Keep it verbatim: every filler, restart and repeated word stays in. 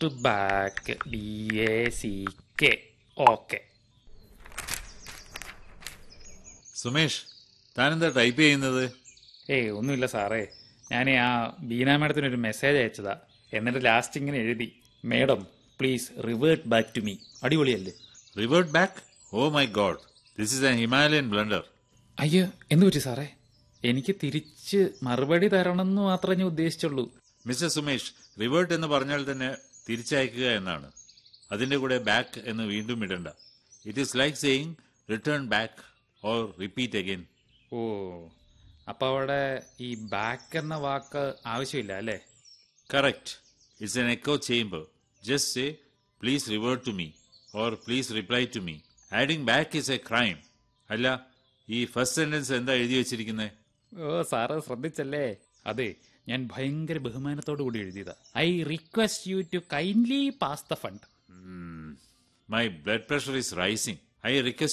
Back B A C K. Okay. Sumesh, താനെന്താ type ചെയ്യുന്നത്? ഏയ് ഒന്നുമില്ല സാറേ, ഞാൻ ആ ബീന മാഡത്തിനൊരു മെസ്സേജ് അയച്ചതാ. എന്നിട്ട് ലാസ്റ്റ് ഇങ്ങനെ എഴുതി, madam please revert back to me. അടിപൊളിയല്ലേ? Revert back? Oh my God, this is A Himalayan blunder. അയ്യോ, എന്തു പറ്റി സാറേ? എനിക്ക് തിരിച്ച് മറുപടി തരണമെന്ന് മാത്രമേ ഞാൻ ഉദ്ദേശിച്ചുള്ളൂ. മിസ്റ്റർ സുമേഷ്, റിവേർട്ട് എന്ന് പറഞ്ഞാൽ തന്നെ തിരിച്ചയക്കുക എന്നാണ്. അതിന്റെ കൂടെ ബാക്ക് എന്ന് വീണ്ടും ഇടണ്ട. It is like saying return back or repeat again. ഓ, അപ്പോൾ അവിടെ ഈ ബാക്ക് എന്ന വാക്ക് ആവശ്യമില്ല അല്ലേ? Correct. It's an echo chamber. Just say please revert to me or please reply to me. Adding back is A crime. അല്ല, ഈ first sentence എന്താ എഴുതി വെച്ചിരിക്കുന്നത്? ഓ സാറ് ശ്രദ്ധിച്ചല്ലേ? അതെ, ഞാൻ ഭയങ്കര ബഹുമാനത്തോടു കൂടി എഴുതിയതാ. I request U to kindly pass the fund. My blood pressure is rising. I request